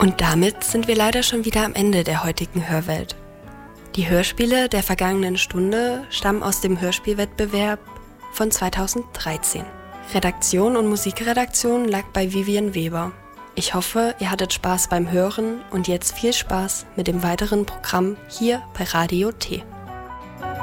Und damit sind wir leider schon wieder am Ende der heutigen Hörwelt. Die Hörspiele der vergangenen Stunde stammen aus dem Hörspielwettbewerb von 2013. Redaktion und Musikredaktion lag bei Vivian Weber. Ich hoffe, ihr hattet Spaß beim Hören und jetzt viel Spaß mit dem weiteren Programm hier bei Radio T.